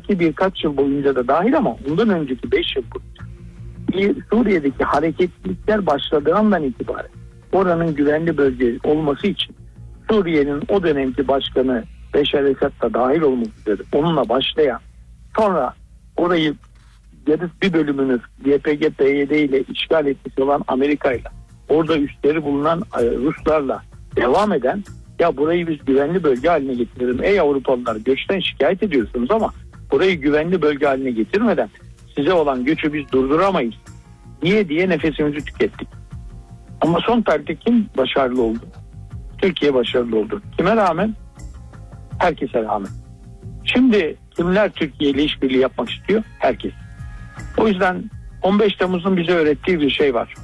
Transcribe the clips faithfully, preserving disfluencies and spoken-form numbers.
sonraki birkaç yıl boyunca da dahil ama ondan önceki beş yıl boyunca Suriye'deki hareketlilikler başladığı andan itibaren oranın güvenli bölge olması için Suriye'nin o dönemki başkanı Beşar Esad da dahil olmak üzere onunla başlayan, sonra orayı bir bölümünü Y P G P Y D ile işgal etmiş olan Amerika ile orada üstleri bulunan Ruslarla devam eden, ya burayı biz güvenli bölge haline getirelim. Ey Avrupalılar, göçten şikayet ediyorsunuz ama burayı güvenli bölge haline getirmeden size olan göçü biz durduramayız diye diye nefesimizi tükettik. Ama son tarihte kim başarılı oldu? Türkiye başarılı oldu. Kime rağmen? Herkese rağmen. Şimdi kimler Türkiye ile işbirliği yapmak istiyor? Herkes. O yüzden on beş Temmuz'un bize öğrettiği bir şey var.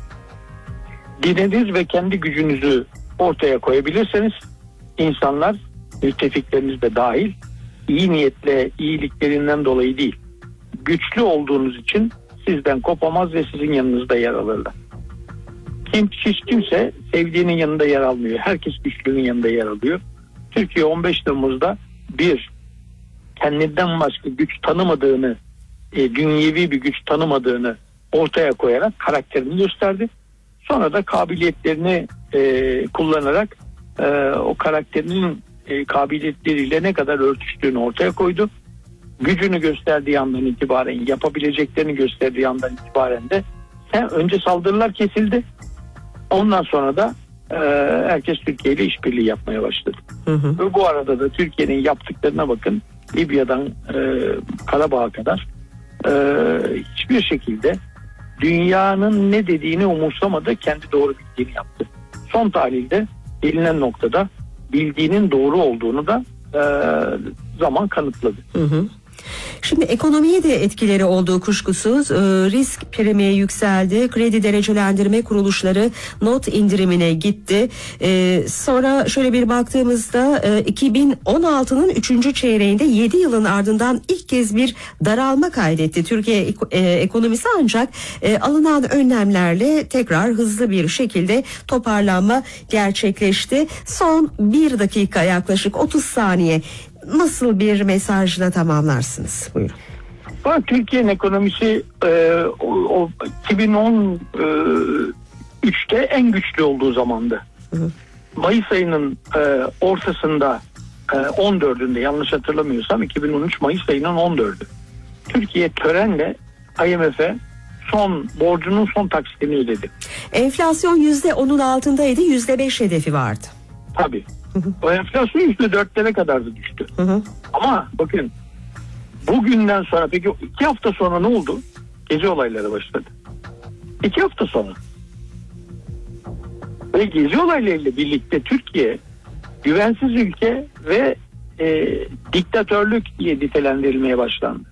Dininiz ve kendi gücünüzü ortaya koyabilirseniz insanlar, müttefikleriniz de dahil, iyi niyetle, iyiliklerinden dolayı değil, güçlü olduğunuz için sizden kopamaz ve sizin yanınızda yer alırlar. Kim, hiç kimse sevdiğinin yanında yer almıyor. Herkes güçlünün yanında yer alıyor. Türkiye on beş Temmuz'da bir, kendinden başka güç tanımadığını, e, dünyevi bir güç tanımadığını ortaya koyarak karakterini gösterdi. Sonra da kabiliyetlerini e, kullanarak e, o karakterinin e, kabiliyetleriyle ne kadar örtüştüğünü ortaya koydu. Gücünü gösterdiği andan itibaren, yapabileceklerini gösterdiği andan itibaren de he, önce saldırılar kesildi. Ondan sonra da e, herkes Türkiye ile işbirliği yapmaya başladı. Hı hı. Ve bu arada da Türkiye'nin yaptıklarına bakın. Libya'dan e, Karabağ'a kadar e, hiçbir şekilde dünyanın ne dediğini umursamadı, kendi doğru bildiğini yaptı. Son tahlilde gelinen noktada bildiğinin doğru olduğunu da e, zaman kanıtladı. Hı hı. Şimdi ekonomiye de etkileri olduğu kuşkusuz. E, risk primi yükseldi. Kredi derecelendirme kuruluşları not indirimine gitti. E, sonra şöyle bir baktığımızda e, iki bin on altının üçüncü çeyreğinde yedi yılın ardından ilk kez bir daralma kaydetti Türkiye e, ekonomisi, ancak e, alınan önlemlerle tekrar hızlı bir şekilde toparlanma gerçekleşti. Son bir dakika, yaklaşık otuz saniye. Nasıl bir mesajla tamamlarsınız? Buyurun. Türkiye'nin ekonomisi e, o, o iki bin on üçte en güçlü olduğu zamandı. Hı hı. Mayıs ayının e, ortasında e, on dördünde yanlış hatırlamıyorsam iki bin on üç Mayıs ayının on dördü. Türkiye törenle I M F'e son borcunun son taksitini ödedi. Enflasyon yüzde onun altındaydı, yüzde beş hedefi vardı. Tabii. Hı hı. O enflasyon yüzde dörtlere kadar da düştü. Hı hı. Ama bakın bugünden sonra, peki iki hafta sonra ne oldu? Gezi olayları başladı. İki hafta sonra. Ve gezi olaylarıyla birlikte Türkiye güvensiz ülke ve e, diktatörlük diye nitelendirilmeye başlandı.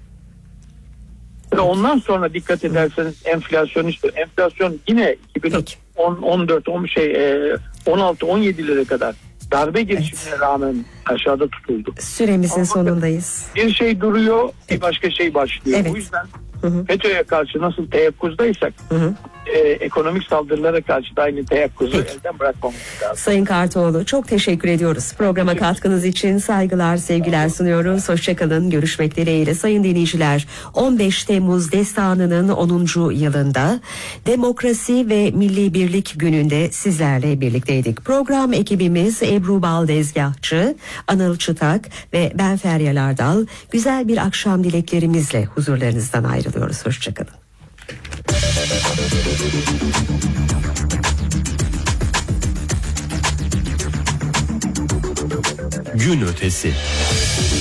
Ve ondan sonra dikkat ederseniz enflasyon işte enflasyon yine iki bin on, on dört, on şey on altı, on yedilere kadar darbe girişimine evet. rağmen aşağıda tutuldu. Süremizin Ama sonundayız. Bir şey duruyor, bir başka şey başlıyor. Evet. O yüzden hı hı. FETÖ'ye karşı nasıl teyakkuzdaysak hı hı. E, ekonomik saldırılara karşı da aynı teyakkuzu Peki. elden bırakmamız lazım. Sayın Kartoğlu, çok teşekkür ediyoruz. Programa teşekkür. katkınız için saygılar, sevgiler sunuyoruz. Hoşçakalın, görüşmek dileğiyle. Sayın dinleyiciler, on beş Temmuz destanının onuncu yılında Demokrasi ve Milli Birlik Günü'nde sizlerle birlikteydik. Program ekibimiz Ebru Baldezgahçı, Anıl Çıtak ve ben Feryal Ardal. Güzel bir akşam dileklerimizle huzurlarınızdan ayrılıyoruz. Hoşçakalın. Gün ötesi.